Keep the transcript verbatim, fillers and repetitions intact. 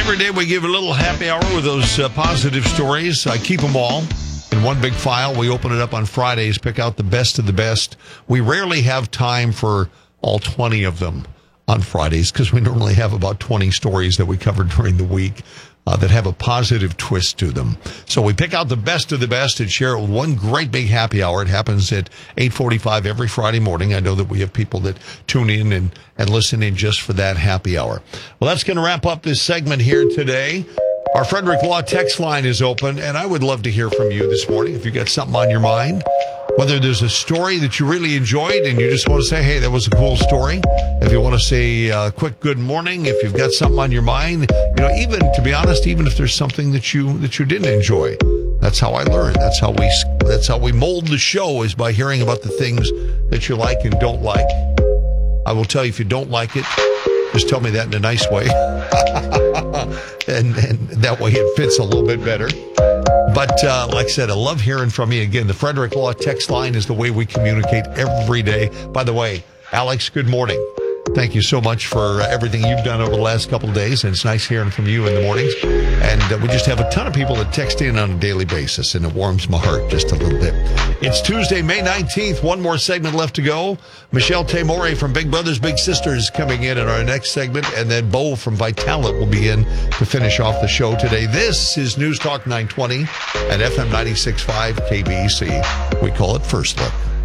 Every day we give a little happy hour with those uh, positive stories. I keep them all in one big file. We open it up on Fridays, pick out the best of the best. We rarely have time for all twenty of them on Fridays because we normally have about twenty stories that we cover during the week uh, that have a positive twist to them. So we pick out the best of the best and share it with one great big happy hour. It happens at eight forty-five every Friday morning. I know that we have people that tune in and, and listen in just for that happy hour. Well, that's going to wrap up this segment here today. Our Frederick Law text line is open, and I would love to hear from you this morning if you got something on your mind. Whether there's a story that you really enjoyed and you just want to say, hey, that was a cool story. If you want to say a quick good morning, if you've got something on your mind, you know, even, to be honest, even if there's something that you that you didn't enjoy, that's how I learn. That's how we that's how we mold the show, is by hearing about the things that you like and don't like. I will tell you, if you don't like it, just tell me that in a nice way. and, and that way it fits a little bit better. But uh, like I said, I love hearing from you. Again, the Frederick Law text line is the way we communicate every day. By the way, Alex, good morning. Thank you so much for uh, everything you've done over the last couple of days, and it's nice hearing from you in the mornings. And uh, we just have a ton of people that text in on a daily basis, and it warms my heart just a little bit. It's Tuesday, May nineteenth. One more segment left to go. Michelle Tamore from Big Brothers Big Sisters coming in in our next segment, and then Bo from Vitalit will be in to finish off the show today. This is News Talk nine twenty and F M ninety-six point five K B C. We call it First Look.